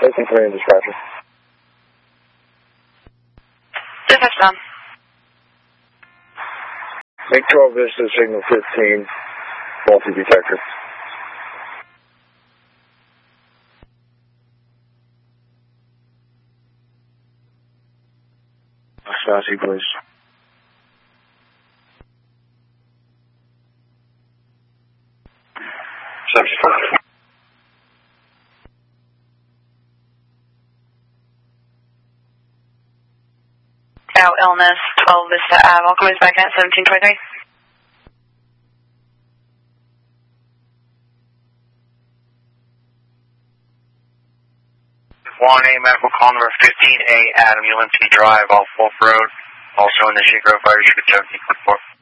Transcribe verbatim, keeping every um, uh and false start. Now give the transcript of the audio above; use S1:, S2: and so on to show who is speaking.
S1: Making three in dispatcher.
S2: Dispatch down.
S1: Make twelve Vista, signal fifteen, multi-detector. Stasi, please. Subject.
S2: Out illness, twelve Vista Ave. I'll come back at seventeen twenty-three.
S3: one A medical call number fifteen A Adam Ulinsky Drive off Wolf Road, also in the Chicago Fire District seventeen twenty-four.